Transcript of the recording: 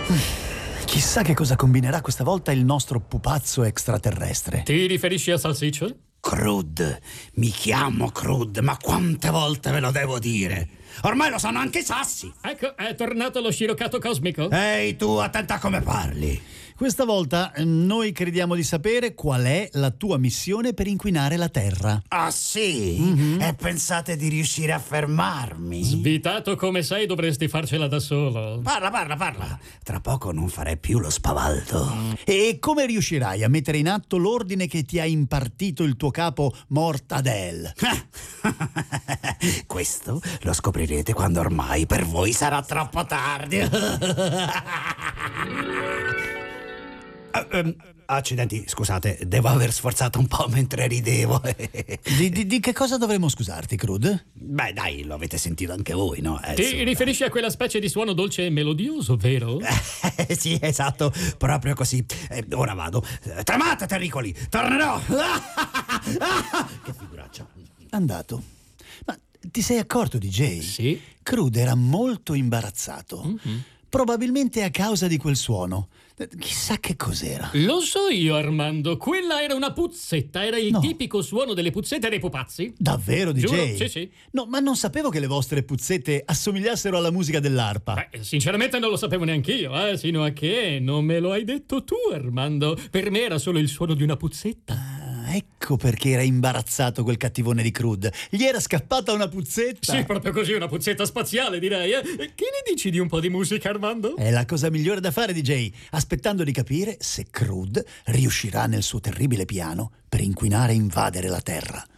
Chissà che cosa combinerà questa volta il nostro pupazzo extraterrestre. Ti riferisci a salsiccia? Crud, mi chiamo Crud, ma quante volte ve lo devo dire? Ormai lo sanno anche i sassi. Ecco, è tornato lo scirocato cosmico. Ehi tu, attenta a come parli. Questa volta noi crediamo di sapere qual è la tua missione per inquinare la Terra. Ah sì? E pensate di riuscire a fermarmi? Svitato come sei, dovresti farcela da solo. Parla. Tra poco non farei più lo spavaldo. E come riuscirai a mettere in atto l'ordine che ti ha impartito il tuo capo Mortadel? Questo lo scoprirete quando ormai per voi sarà troppo tardi. Accidenti, scusate, devo aver sforzato un po' mentre ridevo. Di che cosa dovremmo scusarti, Crud? Beh, dai, lo avete sentito anche voi, no? Ti riferisci a quella specie di suono dolce e melodioso, vero? Sì, esatto, proprio così. Ora vado. Tremate, terricoli! Tornerò! Che figuraccia. Andato. Ma ti sei accorto, DJ? Sì. Crud era molto imbarazzato. Probabilmente a causa di quel suono. Chissà che cos'era. Lo so io, Armando. Quella era una puzzetta. Era il tipico suono delle puzzette dei pupazzi. Davvero, DJ? Giuro, sì. No, ma non sapevo che le vostre puzzette assomigliassero alla musica dell'arpa. Beh, sinceramente non lo sapevo neanch'io, sino a che non me lo hai detto tu, Armando. Per me era solo il suono di una puzzetta. Ecco perché era imbarazzato quel cattivone di Crud. Gli era scappata una puzzetta. Sì, proprio così, una puzzetta spaziale, direi. Che ne dici di un po' di musica, Armando? È la cosa migliore da fare, DJ, aspettando di capire se Crud riuscirà nel suo terribile piano per inquinare e invadere la Terra.